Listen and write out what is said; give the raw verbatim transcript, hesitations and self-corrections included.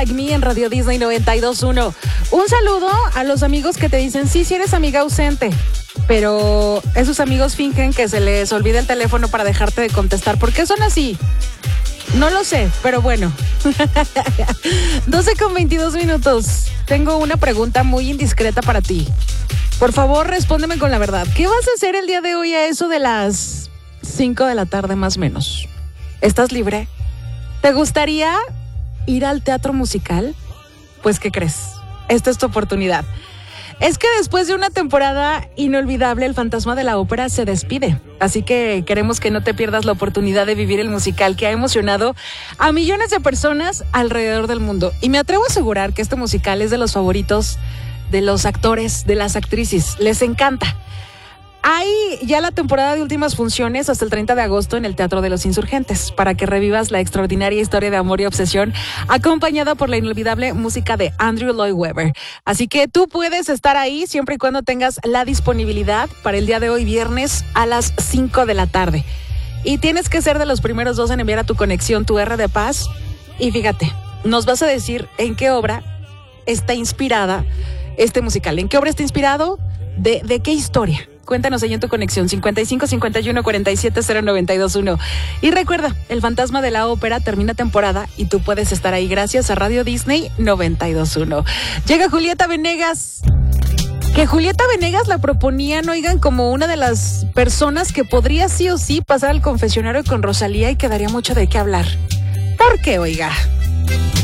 Like Me en Radio Disney noventa y dos punto uno. Un saludo a los amigos que te dicen, sí, sí eres amiga ausente, pero esos amigos fingen que se les olvida el teléfono para dejarte de contestar. ¿Por qué son así? No lo sé, pero bueno. doce con veintidós minutos. Tengo una pregunta muy indiscreta para ti. Por favor, respóndeme con la verdad. ¿Qué vas a hacer el día de hoy a eso de las cinco de la tarde más o menos? ¿Estás libre? ¿Te gustaría ir al teatro musical? Pues, ¿qué crees? Esta es tu oportunidad. Es que después de una temporada inolvidable, el Fantasma de la Ópera se despide. Así que queremos que no te pierdas la oportunidad de vivir el musical que ha emocionado a millones de personas alrededor del mundo. Y me atrevo a asegurar que este musical es de los favoritos de los actores, de las actrices. Les encanta. Hay ya la temporada de últimas funciones hasta el treinta de agosto en el Teatro de los Insurgentes para que revivas la extraordinaria historia de amor y obsesión acompañada por la inolvidable música de Andrew Lloyd Webber. Así que tú puedes estar ahí siempre y cuando tengas la disponibilidad para el día de hoy, viernes a las cinco de la tarde. Y tienes que ser de los primeros dos en enviar a tu conexión tu R de paz. Y fíjate, nos vas a decir en qué obra está inspirada este musical. ¿En qué obra está inspirado? ¿De, de qué historia? Cuéntanos ahí en tu conexión cincuenta y cinco cincuenta y uno cuarenta y siete cero noventa y dos uno. Y recuerda, el Fantasma de la Ópera termina temporada y tú puedes estar ahí gracias a Radio Disney noventa y dos punto uno. Llega Julieta Venegas. Que Julieta Venegas la proponían, oigan, como una de las personas que podría sí o sí pasar al confesionario con Rosalía y quedaría mucho de qué hablar. ¿Por qué, oiga?